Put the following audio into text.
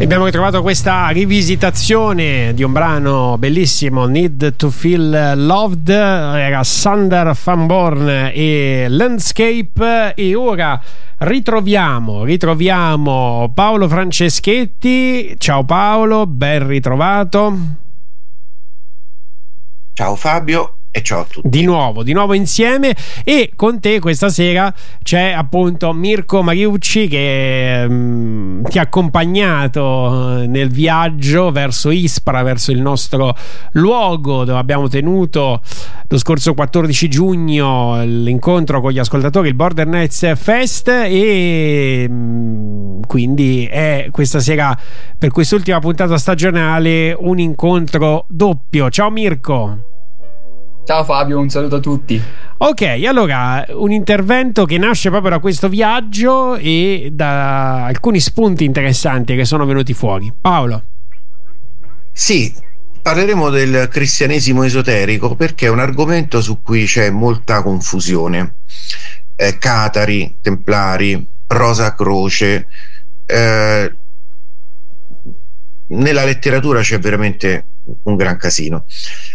Abbiamo ritrovato questa rivisitazione di un brano bellissimo, Need to Feel Loved, era Sander Van Born e Landscape. E ora ritroviamo Paolo Franceschetti. Ciao Paolo, ben ritrovato. Ciao Fabio e ciao a tutti. Di nuovo insieme, e con te questa sera c'è appunto Mirko Mariucci che ti ha accompagnato nel viaggio verso Ispra, verso il nostro luogo dove abbiamo tenuto lo scorso 14 giugno l'incontro con gli ascoltatori, il Border Nets Fest, e quindi è questa sera, per quest'ultima puntata stagionale, un incontro doppio. Ciao Mirko. Ciao Fabio, un saluto a tutti. Ok, allora un intervento che nasce proprio da questo viaggio e da alcuni spunti interessanti che sono venuti fuori. Paolo. Sì, parleremo del cristianesimo esoterico perché è un argomento su cui c'è molta confusione. Catari, templari, Rosa Croce, nella letteratura c'è veramente un gran casino.